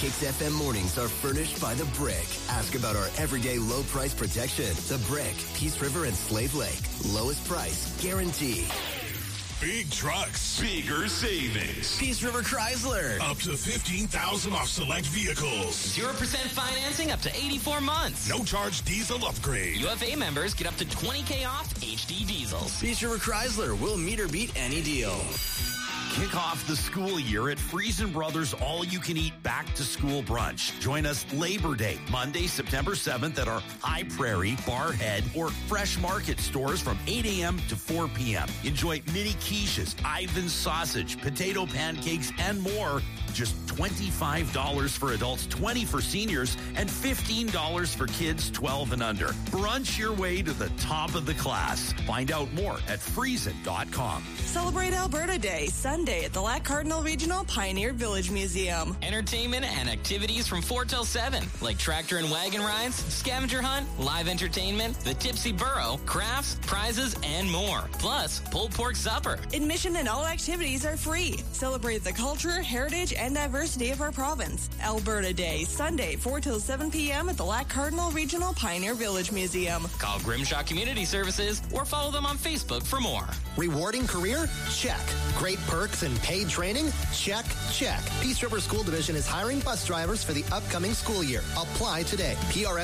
Kicks FM mornings are furnished by The Brick. Ask about our everyday low price protection. The Brick, Peace River and Slave Lake. Lowest price guaranteed. Big trucks. Bigger savings. Peace River Chrysler. Up to $15,000 off select vehicles. 0% financing up to 84 months. No charge diesel upgrade. UFA members get up to $20K off HD diesels. Peace River Chrysler will meet or beat any deal. Kick off the school year at Friesen Brothers All-You-Can-Eat Back-to-School Brunch. Join us Labor Day, Monday, September 7th at our High Prairie, Barhead, or Fresh Market stores from 8 a.m. to 4 p.m. Enjoy mini quiches, Ivan's sausage, potato pancakes, and more. Just $25 for adults, $20 for seniors, and $15 for kids 12 and under. Brunch your way to the top of the class. Find out more at Friesen.com. Celebrate Alberta Day, Sunday at the Lac Cardinal Regional Pioneer Village Museum. Entertainment and activities from 4 till 7, like tractor and wagon rides, scavenger hunt, live entertainment, the Tipsy Burro, crafts, prizes, and more. Plus, pulled pork supper. Admission and all activities are free. Celebrate the culture, heritage, and diversity of our province. Alberta Day, Sunday, 4 till 7 p.m. at the Lac Cardinal Regional Pioneer Village Museum. Call Grimshaw Community Services or follow them on Facebook for more. Rewarding career? Check. Great perks and paid training? Check, check. Peace River School Division is hiring bus drivers for the upcoming school year. Apply today.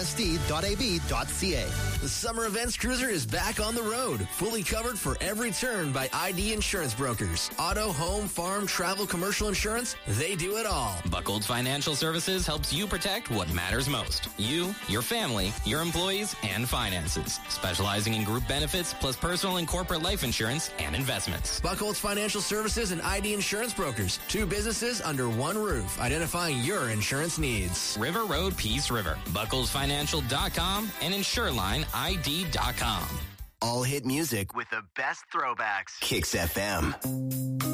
prsd.ab.ca. The Summer Events Cruiser is back on the road, fully covered for every turn by ID Insurance Brokers. Auto, home, farm, travel, commercial insurance, they do it all. Buckles Financial Services helps you protect what matters most. You, your family, your employees, and finances. Specializing in group benefits plus personal and corporate life insurance and investments. Buckholz Financial Services and ID Insurance Brokers. Two businesses under one roof, identifying your insurance needs. River Road, Peace River. BucklesFinancial.com and InsureLineID.com. All hit music with the best throwbacks. Kicks FM.